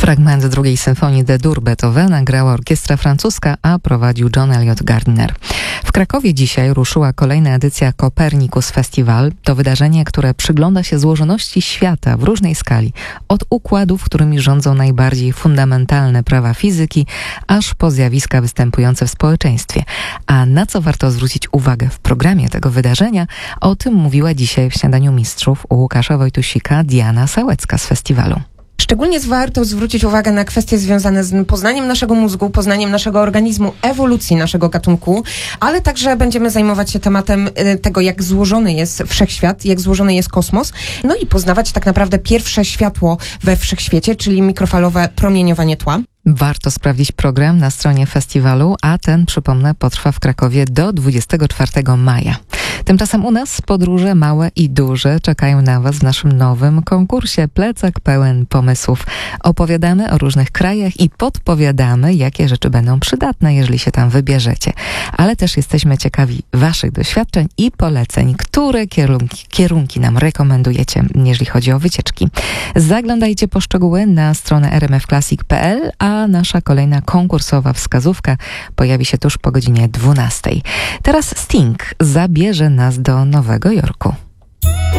Fragment drugiej symfonii D-dur Beethovena grała orkiestra francuska, a prowadził John Eliot Gardiner. W Krakowie dzisiaj ruszyła kolejna edycja Copernicus Festival. To wydarzenie, które przygląda się złożoności świata w różnej skali. Od układów, którymi rządzą najbardziej fundamentalne prawa fizyki, aż po zjawiska występujące w społeczeństwie. A na co warto zwrócić uwagę w programie tego wydarzenia? O tym mówiła dzisiaj w Śniadaniu Mistrzów u Łukasza Wojtusika Diana Sałecka z festiwalu. Szczególnie warto zwrócić uwagę na kwestie związane z poznaniem naszego mózgu, poznaniem naszego organizmu, ewolucji naszego gatunku, ale także będziemy zajmować się tematem tego, jak złożony jest wszechświat, jak złożony jest kosmos, no i poznawać tak naprawdę pierwsze światło we wszechświecie, czyli mikrofalowe promieniowanie tła. Warto sprawdzić program na stronie festiwalu, a ten, przypomnę, potrwa w Krakowie do 24 maja. Tymczasem u nas podróże małe i duże czekają na Was w naszym nowym konkursie Plecak pełen pomysłów. Opowiadamy o różnych krajach i podpowiadamy, jakie rzeczy będą przydatne, jeżeli się tam wybierzecie. Ale też jesteśmy ciekawi Waszych doświadczeń i poleceń, które kierunki nam rekomendujecie, jeżeli chodzi o wycieczki. Zaglądajcie po szczegóły na stronę rmfclassic.pl, a nasza kolejna konkursowa wskazówka pojawi się tuż po godzinie 12. Teraz Sting zabierze nas do Nowego Jorku.